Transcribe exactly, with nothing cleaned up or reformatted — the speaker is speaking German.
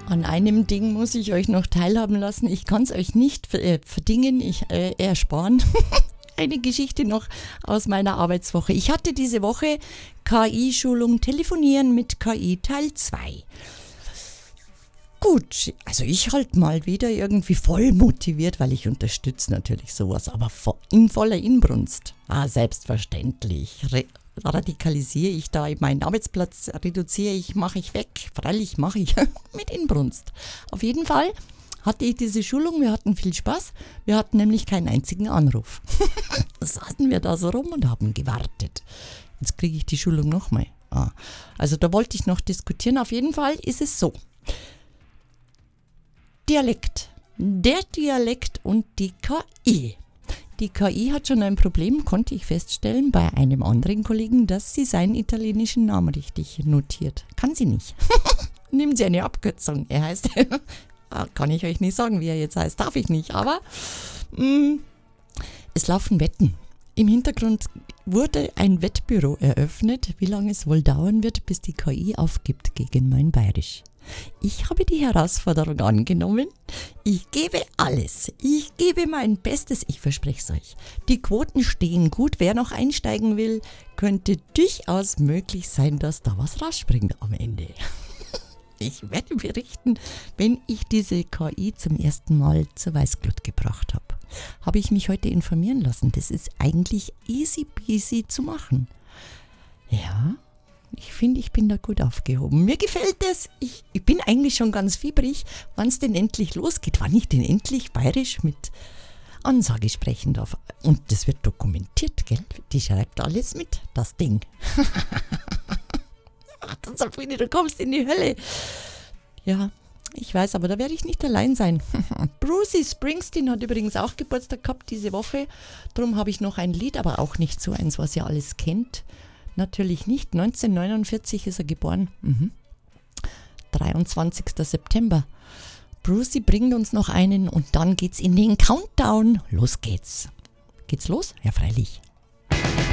An einem Ding muss ich euch noch teilhaben lassen. Ich kann es euch nicht äh, verdingen, ich äh, ersparen. Eine Geschichte noch aus meiner Arbeitswoche. Ich hatte diese Woche K I-Schulung Telefonieren mit K I Teil zwei. Gut, also ich halt mal wieder irgendwie voll motiviert, weil ich unterstütze natürlich sowas, aber in voller Inbrunst. Ah, selbstverständlich. Re- radikalisiere ich da meinen Arbeitsplatz, reduziere ich, mache ich weg. Freilich mache ich mit Inbrunst. Auf jeden Fall hatte ich diese Schulung, wir hatten viel Spaß, wir hatten nämlich keinen einzigen Anruf. Saßen wir da so rum und haben gewartet. Jetzt kriege ich die Schulung nochmal. Ah, also da wollte ich noch diskutieren. Auf jeden Fall ist es so. Dialekt. Der Dialekt und die K I. Die K I hat schon ein Problem, konnte ich feststellen, bei einem anderen Kollegen, dass sie seinen italienischen Namen richtig notiert. Kann sie nicht. Nimmt sie eine Abkürzung. Er heißt, kann ich euch nicht sagen, wie er jetzt heißt, darf ich nicht, aber mh, es laufen Wetten. Im Hintergrund wurde ein Wettbüro eröffnet, wie lange es wohl dauern wird, bis die K I aufgibt gegen mein Bayerisch. Ich habe die Herausforderung angenommen. Ich gebe alles. Ich gebe mein Bestes. Ich verspreche es euch. Die Quoten stehen gut. Wer noch einsteigen will, könnte durchaus möglich sein, dass da was rausspringt am Ende. Ich werde berichten, wenn ich diese K I zum ersten Mal zur Weißglut gebracht habe. Habe ich mich heute informieren lassen. Das ist eigentlich easy peasy zu machen. Ja, ich finde, ich bin da gut aufgehoben. Mir gefällt es. Ich, ich bin eigentlich schon ganz fiebrig, wann es denn endlich losgeht. Wann ich denn endlich bayerisch mit Ansage sprechen darf. Und das wird dokumentiert, gell? Die schreibt alles mit, das Ding. Dann sag ich, du kommst in die Hölle. Ja, ich weiß, aber da werde ich nicht allein sein. Bruce Springsteen hat übrigens auch Geburtstag gehabt diese Woche. Darum habe ich noch ein Lied, aber auch nicht so eins, was ihr alles kennt. Natürlich nicht. neunzehnhundertneunundvierzig ist er geboren. Mhm. dreiundzwanzigster September. Brucey bringt uns noch einen und dann geht's in den Countdown. Los geht's. Geht's los? Ja, freilich.